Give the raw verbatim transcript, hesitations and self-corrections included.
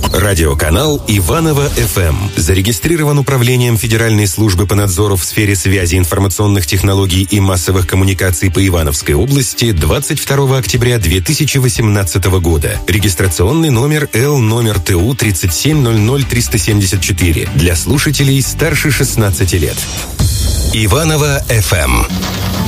Радиоканал Иваново-эф эм зарегистрирован Управлением Федеральной службы по надзору в сфере связи, информационных технологий и массовых коммуникаций по Ивановской области двадцать второго октября две тысячи восемнадцатого года. Регистрационный номер Л номер Т У тридцать семь ноль ноль триста семьдесят четыре для слушателей старше шестнадцати лет. Иваново-эф эм.